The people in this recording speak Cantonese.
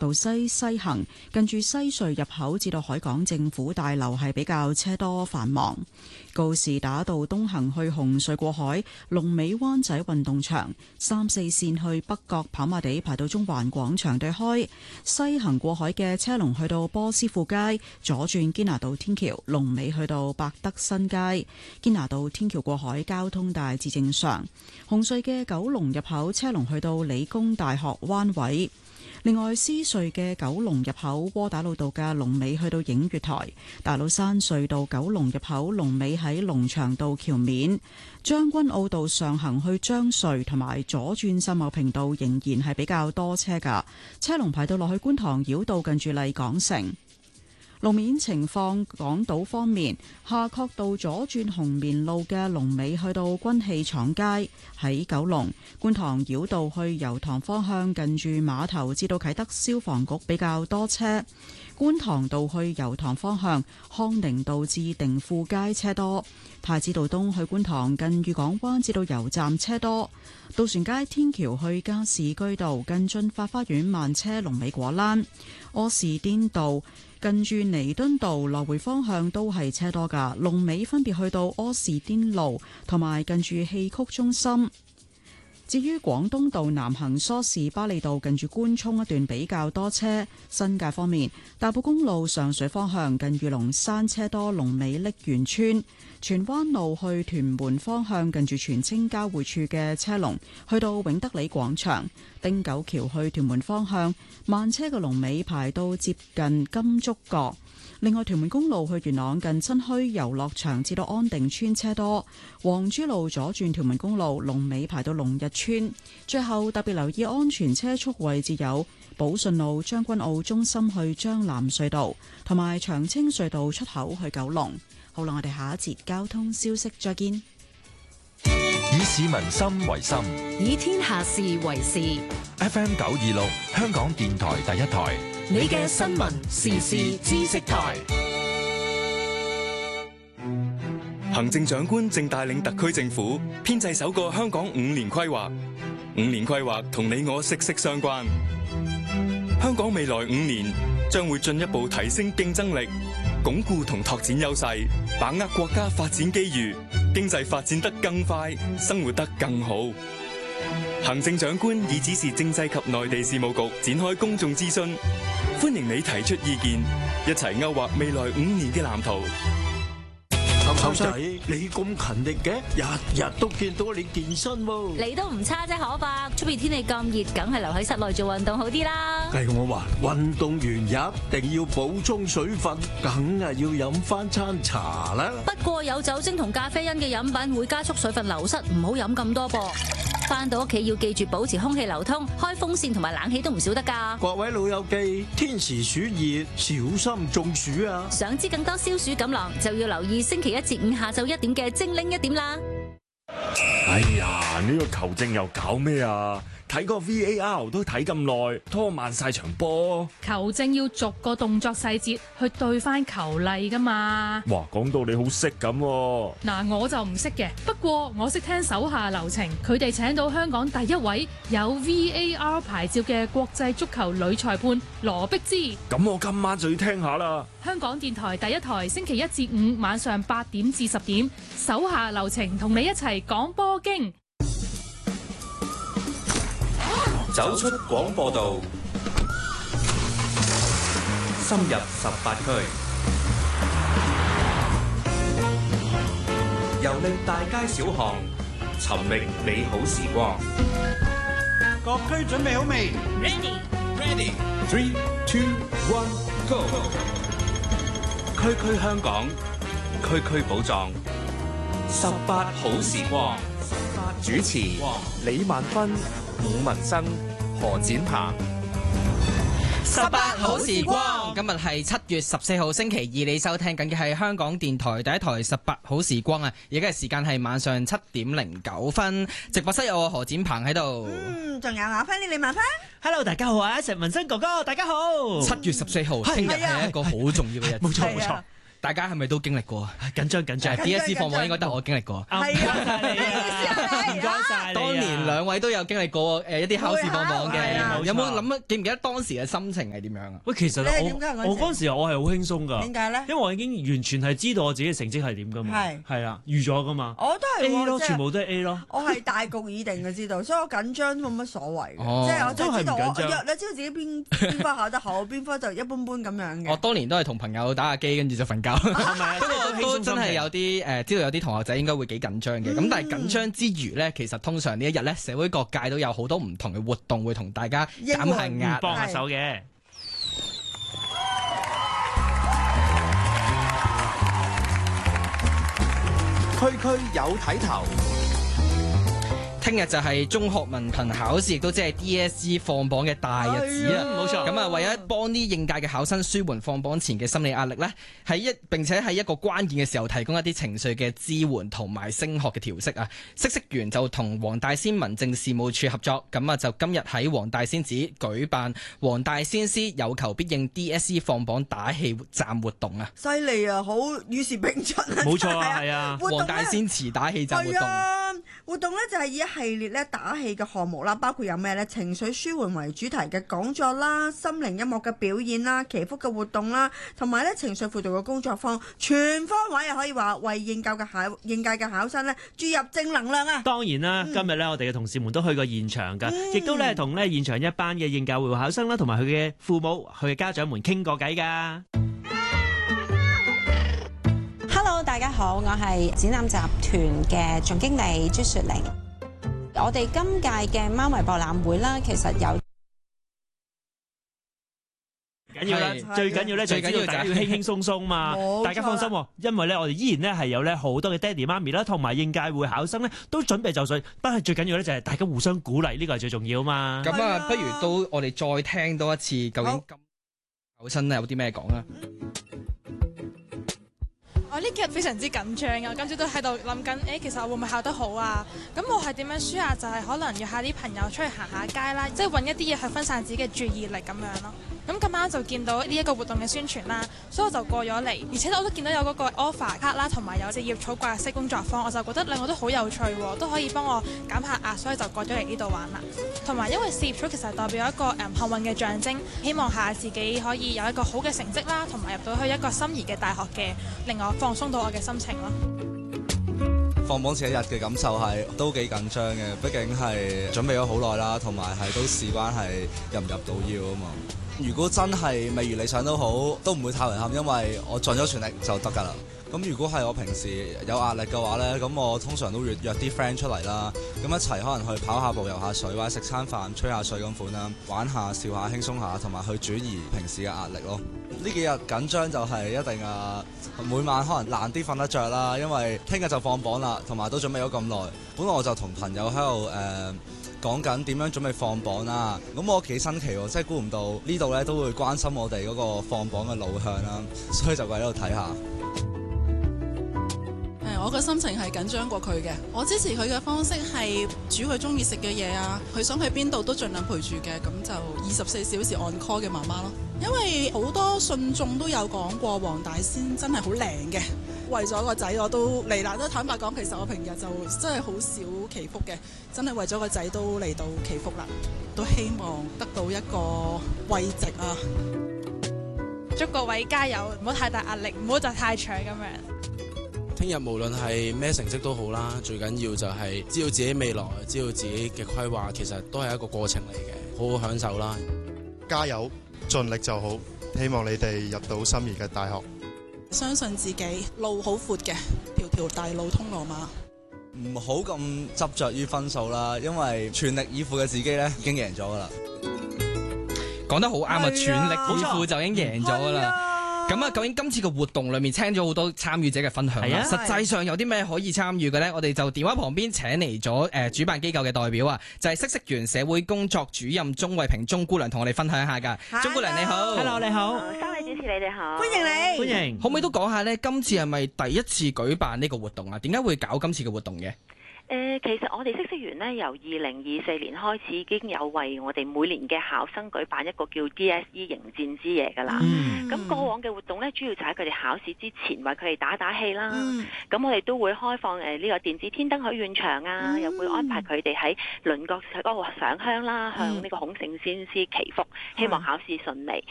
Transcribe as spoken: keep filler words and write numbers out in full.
道西西行，近住西隧入口至到海港政府大樓係比較車多繁忙。告士打道東行去紅隧過海，龍尾灣仔運動場，三四線去北角跑馬地排到中環廣場對開。西行過海嘅車龍去到波斯富街，左轉堅拿道天橋，龍尾去到百德新街。堅拿道天橋過海交通大致正常。紅隧嘅九龍入口車龍去到理工大學灣位。另外，獅隧嘅九龍入口窩打老道嘅龍尾去到映月台，大老山隧道九龍入口龍尾喺龍翔道橋面，將軍澳道上行去將隧同埋左轉秀茂坪道仍然係比較多車噶，車龍排到落去觀塘繞道近住麗港城。路面情況，港島方面，夏慤道左轉紅棉路嘅龍尾去到軍器廠街；喺九龍觀塘繞道去油塘方向，近住碼頭至到啟德消防局比較多車；觀塘道去油塘方向，康寧道至定富街車多；太子道東去觀塘近裕港灣至到油站車多；渡船街天橋去加士居道近駿發花園慢車龍尾果欄；柯士甸道近住彌敦道來回方向都係車多㗎，龍尾分別去到柯士甸路同埋近住戲曲中心。至於廣東道南行梳士巴利道近住官涌一段比較多車。新界方面，大埔公路上水方向近裕龍山車多，龍尾瀝源村。荃灣路去屯門方向近住荃青交匯處嘅車龍去到永德里廣場。汀九橋去屯門方向慢車嘅龍尾排到接近金竹角。另外，屯門公路去元朗近新墟遊樂場至到安定村車多，黃珠路左轉屯門公路龍尾排到龍日村。最後特別留意安全車速位置有寶順路將軍澳中心去將藍隧道，同埋長青隧道出口去九龍。好啦，我哋下一節交通消息再見。 以市民心為心， 以天下事為事。 F M 九二六香港電台第一台， 你嘅新聞時事知識台。 行政長官正帶領特區政府編製首個香港五年規劃，五年規劃同你我息息相關。香港未來五年將會進一步提升競爭力，鞏固同拓展優勢，把握國家發展機遇，經濟發展得更快，生活得更好。行政長官已指示政制及內地事務局展開公眾諮詢，歡迎你提出意見，一齊勾畫未來五年嘅藍圖。 頭仔，你咁勤力嘅，日日都見到你健身喎。 你都唔差啫，可伯。出邊天氣咁熱，梗係留喺室內做運動好啲啦。 計我話，運動完一定要補充水分，梗係要飲翻餐茶啦。 不過有酒精同咖啡因嘅飲品會加速水分流失，唔好飲咁多噃。翻到屋企要記住保持空氣流通，開風扇同埋冷氣都唔少得㗎。 各位老友記，天時暑熱，小心中暑啊！ 想知更多消暑錦囊，就要留意星期一至五下晝一點嘅精靈一點啦。 哎呀，呢個球證又搞咩啊？睇個 V A R 都睇咁耐，拖慢晒場波。 球證要逐個動作細節去對翻球例噶嘛。 哇，講到你好識咁。 嗱，我就唔識嘅，不過我識聽手下留情。佢哋請到香港第一位有 V A R 牌照嘅國際足球女裁判羅碧芝。 咁我今晚就要聽下啦。 香港電台第一台星期一至五晚上八點至十點，手下留情同你一齊講波經。 走出廣播道，深入十八區，遊歷大街小巷，尋覓美好時光。 各區準備好未 ？Ready, ready. Three, two, one, go. 區區香港，區區寶藏，十八好時光。主持李萬芬、伍文生、何展鵬。 十八好時光，今日係七月十四號星期二，你收聽緊嘅係香港電台第一台十八好時光啊！而家嘅時間係晚上七點零九分，直播室有我何展鵬喺度。 嗯，仲有我芬李萬芬。 Hello， 大家好啊！石文生哥哥，大家好。 七月十四號，聽日係一個好重要嘅日子。 冇錯冇錯。 大家係咪都經歷過啊？ 緊張緊張 D S E 放榜應該得我經歷過。 係啊，唔該晒你。 當年兩位都有經歷過誒一啲考試放榜嘅，有冇諗記唔記得當時嘅心情係點樣啊？ 喂，其實我我嗰陣時我係好輕鬆㗎。 點解咧？ 因為我已經完全係知道我自己嘅成績係點㗎嘛。係係啊，預咗㗎嘛。 我都係 A 咯，全部都係 A 咯。 我係大局已定嘅知道，所以我緊張冇乜所謂。 哦、 即係我就知道我，我你知道自己邊邊科考得好，邊科就一般般咁樣嘅。 我當年都係同朋友打下機，跟住就瞓覺。係咪？不過都真係有啲誒、呃，知道有啲同學仔應該會幾緊張嘅。咁、嗯、但係緊張之餘咧，其實通常呢一日咧，社會各界都有好多唔同嘅活動會同大家減下壓、 幫下手嘅。 區區有睇頭。 聽日就係中學文憑考試，亦都即係 D S E 放榜嘅大日子啊！冇錯。咁啊，為咗幫啲應屆嘅考生舒緩放榜前嘅心理壓力呢，喺一並且喺一個關鍵嘅時候提供一啲情緒嘅支援同埋升學嘅調適啊！嗇色園就同黃大仙民政事務處合作，咁啊就今日喺黃大仙寺舉辦黃大仙師有求必應 D S E 放榜打氣站活動啊！ 犀利啊，好與時並進啊！ 冇錯啊，係啊！ 黃大仙祠打氣站活動。 活動呢就係以一系列咧打氣嘅項目啦，包括有咩呢？情緒舒緩為主題嘅講座啦、心靈音樂嘅表演啦、祈福嘅活動啦，同埋咧情緒輔導嘅工作坊，全方位啊可以話為應屆嘅考應屆嘅考生咧注入正能量啊！ 當然啦，嗯、今日咧我哋嘅同事們都去過現場㗎，亦、嗯、都咧同咧現場一班嘅應屆會考生啦，同埋佢嘅父母、佢嘅家長們傾過偈㗎。 Hello， 大家好，我係展覽集團嘅總經理朱雪玲。我哋今屆嘅貓迷博覽會啦，其實有緊要啦，最緊要咧就係知道大家要輕輕鬆鬆嘛，大家放心，因為咧我哋依然咧係有咧好多嘅爹哋媽咪啦，同埋應屆會考生咧都準備就緒，不過最緊要咧就係大家互相鼓勵，呢個係最重要啊嘛。 咁啊，不如都我哋再聽多一次，究竟今考生有啲咩講啊？ 我呢幾日非常之緊張啊！我今朝都喺度諗緊，誒其實我會唔會考得好啊？咁我係點樣輸啊？就係、是、可能約下啲朋友出去行下街啦，即係揾一啲嘢去分散自己嘅注意力咁樣咯。咁咁啱就見到呢一個活動嘅宣傳啦，所以我就過咗嚟，而且我都見到有嗰個 offer 卡啦，同埋有隻葉草掛飾工作坊，我就覺得兩個都好有趣喎，都可以幫我減下壓，所以就過咗嚟呢度玩啦。同埋因為四葉草其實代表一個誒幸運嘅象徵，希望下自己可以有一個好嘅成績啦，同埋入到去一個心儀嘅大學嘅，令我放鬆到我嘅心情咯。 放榜前一日嘅感受係都幾緊張嘅，畢竟係準備咗好耐啦，同埋係都事關係入唔入到要啊嘛。如果真係未如理想都好，都唔會太遺憾，因為我盡咗全力就得㗎啦。咁如果係我平時有壓力嘅話呢，咁我通常都約約啲 friend 出嚟啦，咁一齊可能去跑下步、游下水，或者食餐飯、吹下水咁款啦，玩下、笑下、輕鬆下，同埋去轉移平時嘅壓力咯。呢幾日緊張就係一定啊，每晚可能難啲瞓得着啦，因為聽日就放榜啦，同埋都準備咗咁耐。本來我就同朋友喺度誒講緊點樣準備放榜啦，咁我幾新奇喎，即係估唔到呢度咧都會關心我哋嗰個放榜嘅路向啦，所以就過嚟呢度睇下。 我嘅心情係緊張過佢嘅，我支持佢嘅方式係煮佢中意食嘅嘢啊，佢想去邊度都盡量陪住嘅，咁就二十四小時 on call 嘅媽媽咯。因為好多信眾都有講過黃大仙真係好靚嘅，為咗個仔我都嚟啦。都坦白講，其實我平日就真係好少祈福嘅，真係為咗個仔都嚟到祈福啦，都希望得到一個慰藉啊！ 祝各位加油，唔好太大壓力，唔好就太長咁樣。 聽日無論係咩成績都好啦，最緊要就係知道自己未來，知道自己嘅規劃，其實都係一個過程嚟嘅，好好享受啦！ 加油，盡力就好，希望你哋入到心儀嘅大學。 相信自己，路好闊嘅，條條大路通羅馬。 唔好咁執着於分數啦，因為全力以赴嘅自己咧已經贏咗噶啦。 講得好啱啊！全力以赴就已經贏咗噶啦。咁啊，究竟今次嘅活動裏面聽咗好多參與者嘅分享啦，啊、實際上有啲咩可以參與嘅呢？我哋就電話旁邊請嚟咗誒主辦機構嘅代表啊，就係嗇色園社會工作主任鍾慧萍鍾姑娘同我哋分享一下㗎。鍾姑娘你好 ，Hello 你好， 三位主持你哋好， 歡迎你， 歡迎。 可唔可以都講下呢？今次係咪第一次舉辦呢個活動啊？點解會搞今次嘅活動嘅？ 誒，其實我哋嗇色園呢，由二零二四年開始已經有為我哋每年嘅考生舉辦一個叫 D S E 迎戰之夜㗎啦。咁、嗯、過往嘅活動呢，主要就喺佢哋考試之前為佢哋打打氣啦。咁、嗯、我哋都會開放誒呢個電子天燈許願場啊，嗯、又會安排佢哋喺鄰國嗰個上香啦，向呢個孔聖先師祈福，希望考試順利。